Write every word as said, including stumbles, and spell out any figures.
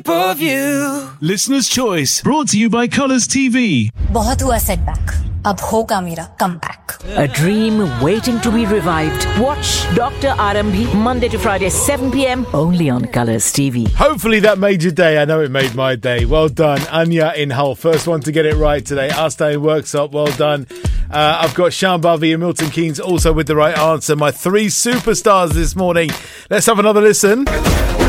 of you. Listener's Choice, brought to you by Colours T V. बहुत हुआ setback. अब होगा मेरा comeback. A dream waiting to be revived. Watch Doctor Arambhi Monday to Friday, seven p.m. only on Colours T V. Hopefully that made your day. I know it made my day. Well done, Anya in Hull. First one to get it right today. Asta in Worksop. Well done. Uh, I've got Shambhavi and Milton Keynes also with the right answer. My three superstars this morning. Let's have another listen.